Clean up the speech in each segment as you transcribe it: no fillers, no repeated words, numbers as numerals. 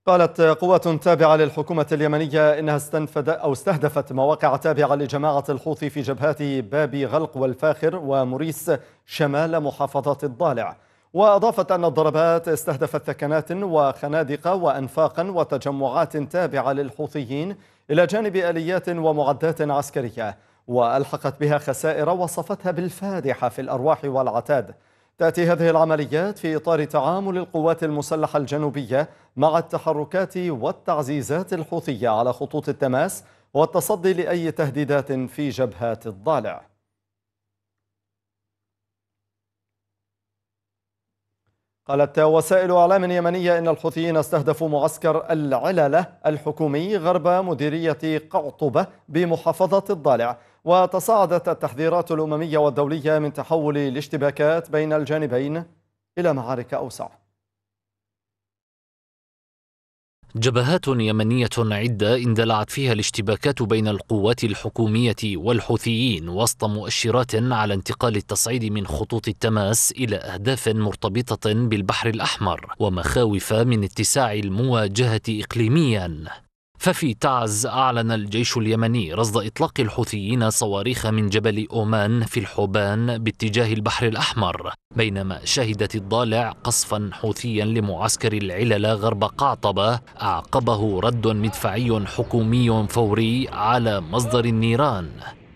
قالت قوات تابعة للحكومة اليمنية إنها استهدفت مواقع تابعة لجماعة الحوثي في جبهات باب غلق والفاخر ومريس شمال محافظة الضالع. وأضافت أن الضربات استهدفت ثكنات وخنادق وأنفاقا وتجمعات تابعة للحوثيين إلى جانب آليات ومعدات عسكرية، وألحقت بها خسائر وصفتها بالفادحة في الأرواح والعتاد. تأتي هذه العمليات في إطار تعامل القوات المسلحة الجنوبية مع التحركات والتعزيزات الحوثية على خطوط التماس والتصدي لأي تهديدات في جبهات الضالع. قالت وسائل إعلام يمنية إن الحوثيين استهدفوا معسكر العللة الحكومي غرب مديرية قعطبة بمحافظة الضالع، وتصاعدت التحذيرات الأممية والدولية من تحول الاشتباكات بين الجانبين إلى معارك أوسع. جبهات يمنية عدة اندلعت فيها الاشتباكات بين القوات الحكومية والحوثيين وسط مؤشرات على انتقال التصعيد من خطوط التماس إلى أهداف مرتبطة بالبحر الأحمر ومخاوف من اتساع المواجهة إقليميا. ففي تعز أعلن الجيش اليمني رصد إطلاق الحوثيين صواريخ من جبل أومان في الحوبان باتجاه البحر الأحمر، بينما شهدت الضالع قصفا حوثيا لمعسكر العلل غرب قعطبة أعقبه رد مدفعي حكومي فوري على مصدر النيران.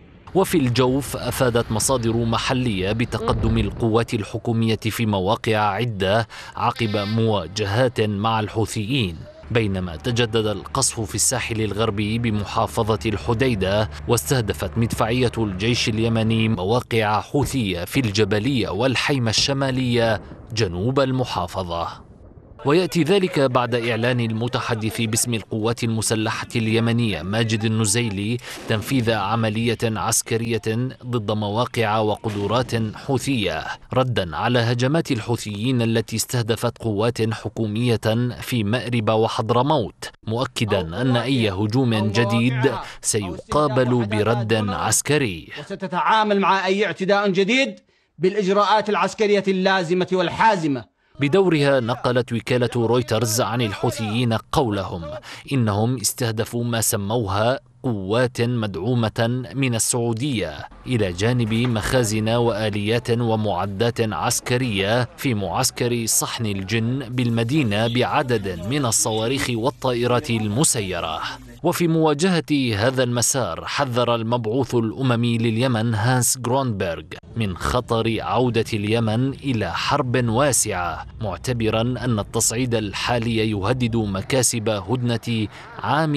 وفي الجوف أفادت مصادر محلية بتقدم القوات الحكومية في مواقع عدة عقب مواجهات مع الحوثيين، بينما تجدد القصف في الساحل الغربي بمحافظة الحديدة، واستهدفت مدفعية الجيش اليمني مواقع حوثية في الجبلية والحيمة الشمالية جنوب المحافظة. ويأتي ذلك بعد إعلان المتحدث باسم القوات المسلحة اليمنية ماجد النزيلي تنفيذ عملية عسكرية ضد مواقع وقدرات حوثية ردا على هجمات الحوثيين التي استهدفت قوات حكومية في مأرب وحضرموت، مؤكدا أن أي هجوم جديد سيقابل برد عسكري، وستتعامل مع أي اعتداء جديد بالإجراءات العسكرية اللازمة والحازمة. بدورها نقلت وكالة رويترز عن الحوثيين قولهم إنهم استهدفوا ما سموها قوات مدعومة من السعودية إلى جانب مخازن وآليات ومعدات عسكرية في معسكر صحن الجن بالمدينة بعدد من الصواريخ والطائرات المسيرة. وفي مواجهة هذا المسار حذر المبعوث الأممي لليمن هانس غرونبرغ من خطر عودة اليمن إلى حرب واسعة، معتبرا أن التصعيد الحالي يهدد مكاسب هدنة عام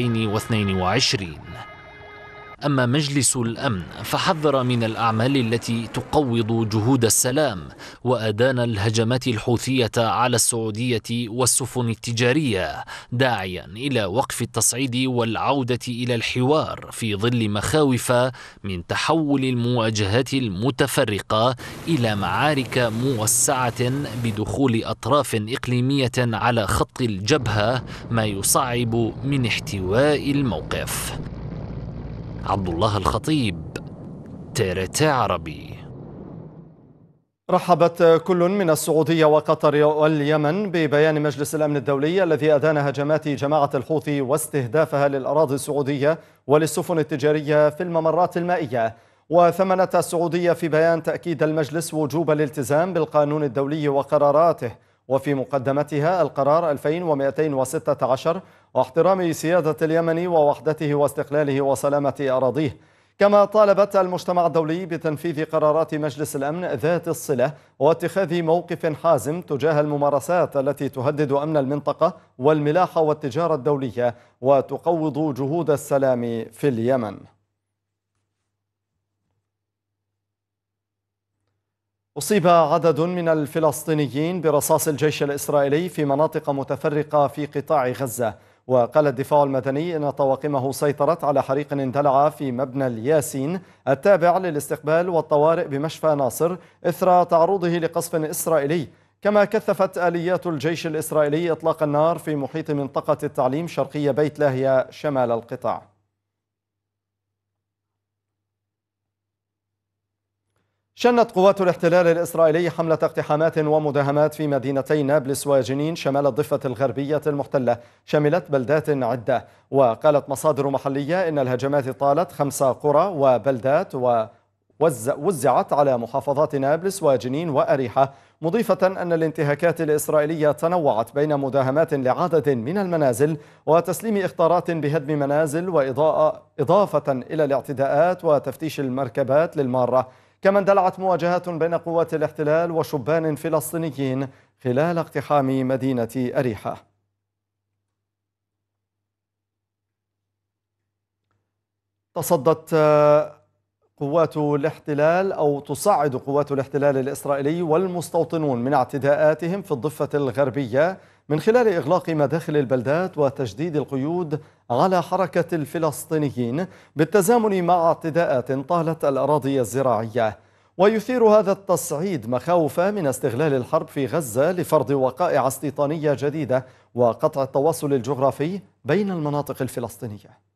2022. أما مجلس الأمن فحذر من الأعمال التي تقوض جهود السلام، وأدان الهجمات الحوثية على السعودية والسفن التجارية، داعيا إلى وقف التصعيد والعودة إلى الحوار في ظل مخاوف من تحول المواجهات المتفرقة إلى معارك موسعة بدخول أطراف إقليمية على خط الجبهة، ما يصعب من احتواء الموقف. عبد الله الخطيب، TRT عربي. رحبت كل من السعودية وقطر واليمن ببيان مجلس الأمن الدولي الذي أدان هجمات جماعة الحوثي واستهدافها للأراضي السعودية وللسفن التجارية في الممرات المائية. وثمنت السعودية في بيان تأكيد المجلس وجوب الالتزام بالقانون الدولي وقراراته، وفي مقدمتها القرار 2216 واحترام سيادة اليمن ووحدته واستقلاله وسلامة أراضيه. كما طالبت المجتمع الدولي بتنفيذ قرارات مجلس الأمن ذات الصلة واتخاذ موقف حازم تجاه الممارسات التي تهدد أمن المنطقة والملاحة والتجارة الدولية وتقوض جهود السلام في اليمن. أصيب عدد من الفلسطينيين برصاص الجيش الإسرائيلي في مناطق متفرقة في قطاع غزة. وقال الدفاع المدني إن طواقمه سيطرت على حريق اندلع في مبنى الياسين التابع للاستقبال والطوارئ بمشفى ناصر إثر تعرضه لقصف إسرائيلي. كما كثفت آليات الجيش الإسرائيلي إطلاق النار في محيط منطقة التعليم شرقي بيت لاهيا شمال القطاع. شنت قوات الاحتلال الإسرائيلي حملة اقتحامات ومداهمات في مدينتي نابلس وجنين شمال الضفة الغربية المحتلة، شملت بلدات عدة. وقالت مصادر محلية إن الهجمات طالت 5 قرى وبلدات ووزعت على محافظات نابلس وجنين وأريحة، مضيفة أن الانتهاكات الإسرائيلية تنوعت بين مداهمات لعدد من المنازل وتسليم إخطارات بهدم منازل إضافة إلى الاعتداءات وتفتيش المركبات للمارة. كما اندلعت مواجهات بين قوات الاحتلال وشبان فلسطينيين خلال اقتحام مدينة أريحة. تصعد قوات الاحتلال الإسرائيلي والمستوطنون من اعتداءاتهم في الضفة الغربية من خلال إغلاق مداخل البلدات وتجديد القيود على حركة الفلسطينيين بالتزامن مع اعتداءات طالت الأراضي الزراعية. ويثير هذا التصعيد مخاوف من استغلال الحرب في غزة لفرض وقائع استيطانية جديدة وقطع التواصل الجغرافي بين المناطق الفلسطينية.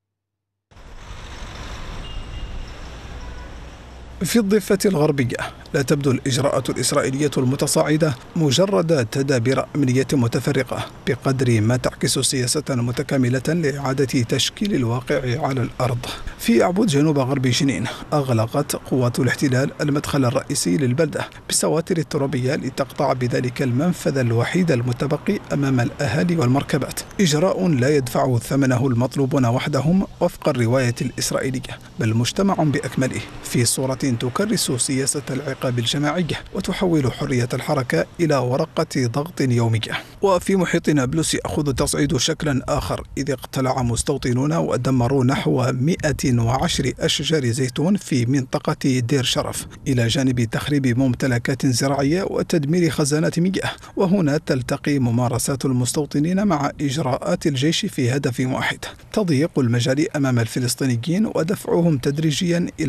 في الضفة الغربية لا تبدو الإجراءات الإسرائيلية المتصاعدة مجرد تدابير أمنية متفرقة بقدر ما تعكس سياسة متكاملة لإعادة تشكيل الواقع على الأرض. في أعبود جنوب غرب جنين أغلقت قوات الاحتلال المدخل الرئيسي للبلدة بالسواتر الترابية لتقطع بذلك المنفذ الوحيد المتبقي أمام الأهالي والمركبات، إجراء لا يدفع ثمنه المطلوبون وحدهم وفق الرواية الإسرائيلية، بل مجتمع بأكمله في صورة تكرس سياسة العقاب الجماعية وتحول حرية الحركة إلى ورقة ضغط يومية. وفي محيط نابلس يأخذ التصعيد شكلا آخر، إذ اقتلع مستوطنون ودمروا نحو 110 أشجار زيتون في منطقة دير شرف، إلى جانب تخريب ممتلكات زراعية وتدمير خزانات مياه. وهنا تلتقي ممارسات المستوطنين مع إجراءات الجيش في هدف واحد: تضييق المجال أمام الفلسطينيين ودفعهم تدريجيا إلى